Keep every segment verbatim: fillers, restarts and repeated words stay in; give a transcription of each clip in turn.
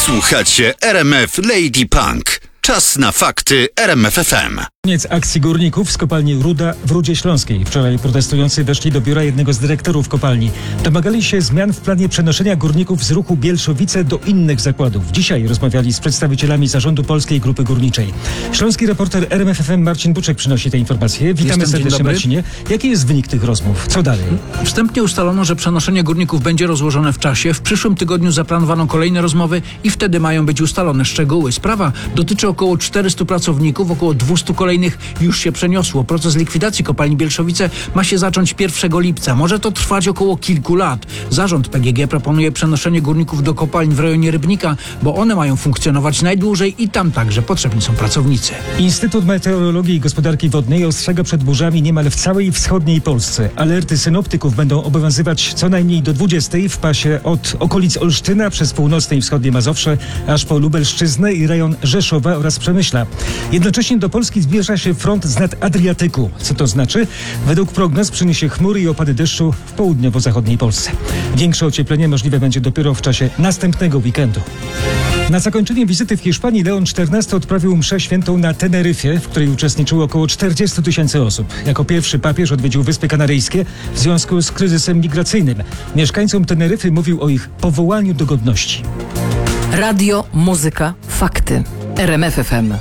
Słuchacie R M F Lady Punk. Czas na fakty R M F F M. Koniec akcji górników z kopalni Ruda w Rudzie Śląskiej. Wczoraj protestujący weszli do biura jednego z dyrektorów kopalni. Domagali się zmian w planie przenoszenia górników z ruchu Bielszowice do innych zakładów. Dzisiaj rozmawiali z przedstawicielami zarządu Polskiej Grupy Górniczej. Śląski reporter R M F F M Marcin Buczek przynosi te informacje. Witamy Jestem, serdecznie, Marcinie. Jaki jest wynik tych rozmów? Co dalej? Wstępnie ustalono, że przenoszenie górników będzie rozłożone w czasie. W przyszłym tygodniu zaplanowano kolejne rozmowy i wtedy mają być ustalone szczegóły. Sprawa dotyczy około czterystu pracowników, około dwustu kolejnych już się przeniosło. Proces likwidacji kopalni Bielszowice ma się zacząć pierwszego lipca. Może to trwać około kilku lat. Zarząd P G G proponuje przenoszenie górników do kopalń w rejonie Rybnika, bo one mają funkcjonować najdłużej i tam także potrzebni są pracownicy. Instytut Meteorologii i Gospodarki Wodnej ostrzega przed burzami niemal w całej wschodniej Polsce. Alerty synoptyków będą obowiązywać co najmniej do dwudziestej w pasie od okolic Olsztyna przez północne i wschodnie Mazowsze, aż po Lubelszczyznę i rejon Rzeszowa oraz Przemyśla. Jednocześnie do Polski zbliża się front z nad Adriatyku. Co to znaczy? Według prognoz przyniesie chmury i opady deszczu w południowo-zachodniej Polsce. Większe ocieplenie możliwe będzie dopiero w czasie następnego weekendu. Na zakończenie wizyty w Hiszpanii Leon czternasty odprawił mszę świętą na Teneryfie, w której uczestniczyło około czterdziestu tysięcy osób. Jako pierwszy papież odwiedził Wyspy Kanaryjskie w związku z kryzysem migracyjnym. Mieszkańcom Teneryfy mówił o ich powołaniu do godności. Radio, muzyka, fakty. R M F F M.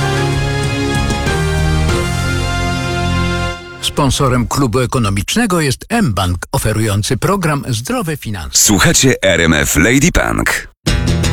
Sponsorem klubu ekonomicznego jest mBank, oferujący program Zdrowe Finanse. Słuchacie R M F Lady Punk.